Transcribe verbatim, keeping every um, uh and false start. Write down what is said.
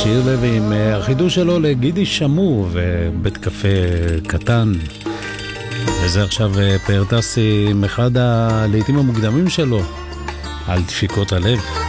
שיר לוי עם החידוש שלו לגידי שמור ובית קפה קטן. וזה עכשיו פאר טסי עם אחד הלעיתים המוקדמים שלו על דפיקות הלב.